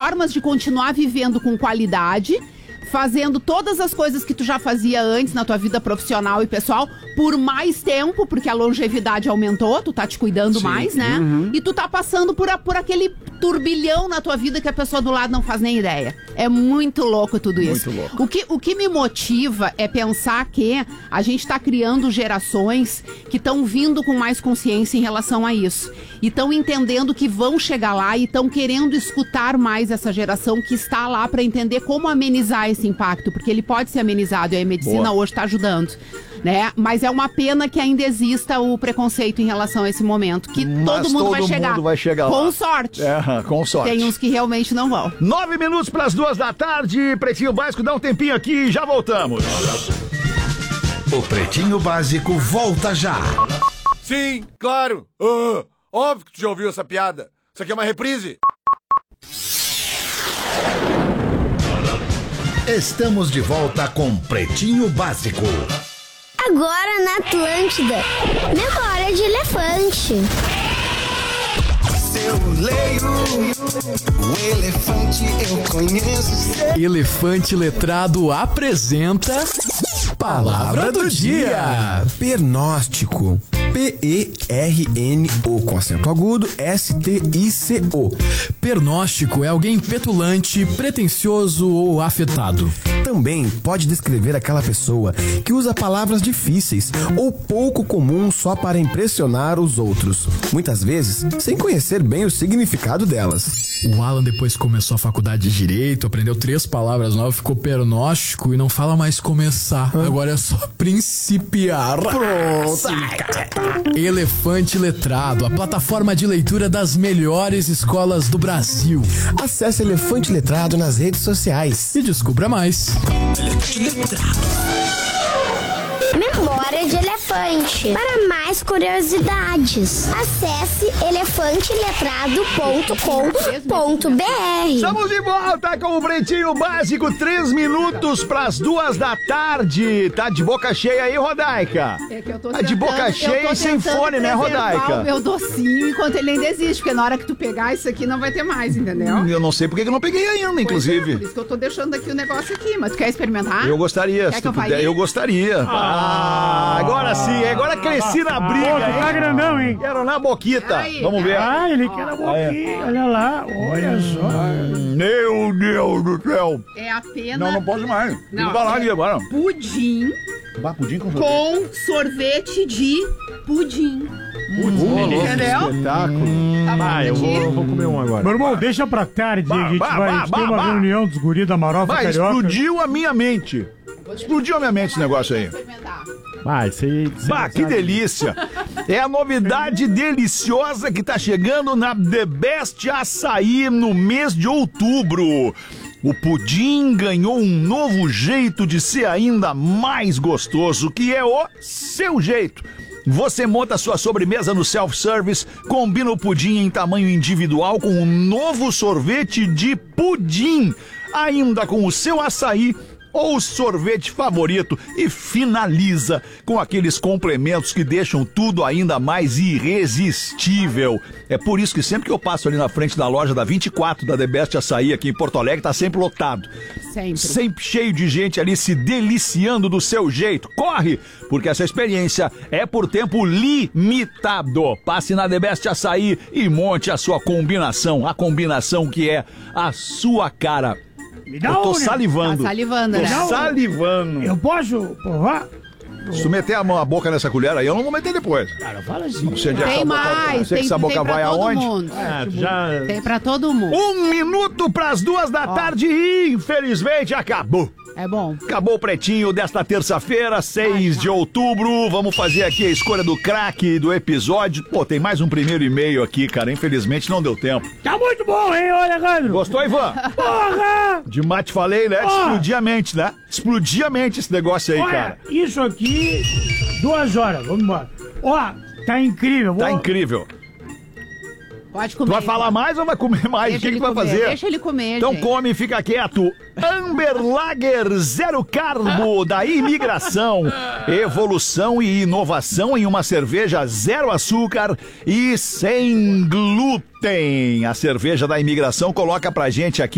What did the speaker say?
formas de continuar vivendo com qualidade, fazendo todas as coisas que tu já fazia antes na tua vida profissional e pessoal por mais tempo, porque a longevidade aumentou, tu tá te cuidando mais, né? E tu tá passando por aquele turbilhão na tua vida que a pessoa do lado não faz nem ideia. É muito louco tudo isso. Muito louco. O que me motiva é pensar que a gente tá criando gerações que estão vindo com mais consciência em relação a isso. E estão entendendo que vão chegar lá e estão querendo escutar mais essa geração que está lá para entender como amenizar esse impacto, porque ele pode ser amenizado e a medicina hoje está ajudando, né? Mas é uma pena que ainda exista o preconceito em relação a esse momento, que todo mundo vai chegar lá. Com sorte. Com sorte. Tem uns que realmente não vão. 9 minutos para as 2h, Pretinho Básico, dá um tempinho aqui e já voltamos. O Pretinho Básico volta já. Sim, claro. Óbvio que tu já ouviu essa piada. Isso aqui é uma reprise. Estamos de volta com Pretinho Básico. Agora na Atlântida, memória de elefante. Eu leio o elefante, eu conheço. Elefante Letrado apresenta Palavra do Dia. Pernóstico. P-E-R-N-O com acento agudo, S-T-I-C-O. Pernóstico é alguém petulante, pretensioso ou afetado. Também pode descrever aquela pessoa que usa palavras difíceis ou pouco comuns só para impressionar os outros, muitas vezes sem conhecer bem o significado delas. O Alan depois começou a faculdade de Direito, aprendeu 3 palavras novas, ficou pernóstico e não fala mais começar. Agora é só principiar. Pronto. Elefante Letrado, a plataforma de leitura das melhores escolas do Brasil. Acesse Elefante Letrado nas redes sociais e descubra mais. Memória de elefante. Para mais curiosidades, acesse elefanteletrado.com.br. Estamos de volta com o Pretinho Básico, 3 minutos para as 2h. Tá de boca cheia aí, Rodaica? É que eu tô tá de boca cheia e sem fone, né, Rodaica? O meu docinho enquanto ele ainda existe, porque na hora que tu pegar isso aqui não vai ter mais, entendeu? Eu não sei porque que eu não peguei ainda, inclusive. Por isso que eu tô deixando aqui o negócio aqui, mas tu quer experimentar? Eu gostaria, se tu puder. Eu gostaria. Agora sim, agora cresci na briga. Pô, tu tá grandão, hein? Quero na boquita. Aí, vamos ver. Ele quer na boquinha, olha lá, olha só. Meu Deus do céu. É apenas... Não posso mais. Não, vai lá aqui agora. Pudim. Pudim com sorvete de pudim. Entendeu? Espetáculo. Eu vou comer um agora. Meu irmão, deixa pra tarde, a gente vai ter uma reunião dos guris da Marofa Carioca. Explodiu a minha mente. Explodiu a minha mente esse negócio aí. Isso aí. Que delícia. É a novidade deliciosa que tá chegando na The Best Açaí no mês de outubro. O pudim ganhou um novo jeito de ser ainda mais gostoso, que é o seu jeito. Você monta sua sobremesa no self-service, combina o pudim em tamanho individual com um novo sorvete de pudim, ainda com o seu açaí ou sorvete favorito e finaliza com aqueles complementos que deixam tudo ainda mais irresistível. É por isso que sempre que eu passo ali na frente da loja da 24 da The Best Açaí aqui em Porto Alegre, tá sempre lotado. Sempre cheio de gente ali se deliciando do seu jeito. Corre, porque essa experiência é por tempo limitado. Passe na The Best Açaí e monte a sua combinação, a combinação que é a sua cara. Eu tô salivando. Tá salivando, né? Tô salivando. Eu posso provar? Se tu meter a boca nessa colher aí, eu não vou meter depois. Cara, fala assim. Não sei onde Tem mais. Sei que essa boca vai aonde? Tem pra todo mundo. 1 minuto pras 2h e infelizmente acabou. É bom. Acabou o Pretinho desta terça-feira, 6 de outubro. Vamos fazer aqui a escolha do craque do episódio. Pô, tem mais um primeiro e-mail aqui, cara. Infelizmente não deu tempo. Tá muito bom, hein, Alejandro? Gostou, Ivan? Porra! De mate falei, né? Explodir a mente, né? Explodir a mente esse negócio aí, cara. Isso aqui, 2 horas. Vamos embora. Tá incrível. Tá incrível. Pode comer. Tu vai falar mais ou vai comer mais? O que tu vai fazer? Deixa ele comer, Então gente. come e fica quieto. Amber Lager Zero Carbo da Imigração. Evolução e inovação em uma cerveja zero açúcar e sem glúten. A cerveja da Imigração coloca pra gente aqui